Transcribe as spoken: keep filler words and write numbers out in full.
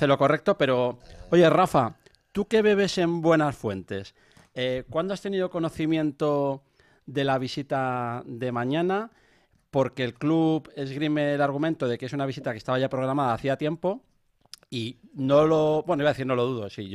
hace lo correcto, pero... Oye, Rafa, ¿tú qué bebes en Buenas Fuentes? Eh, ¿cuándo has tenido conocimiento de la visita de mañana? Porque el club esgrime el argumento de que es una visita que estaba ya programada hacía tiempo y no lo... Bueno, iba a decir no lo dudo, sí.